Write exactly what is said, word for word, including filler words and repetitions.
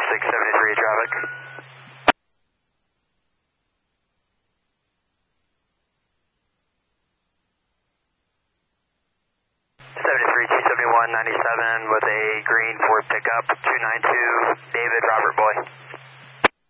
six seventy-three traffic. seventy-three two seventy-one ninety-seven with a green Ford pickup, two nine two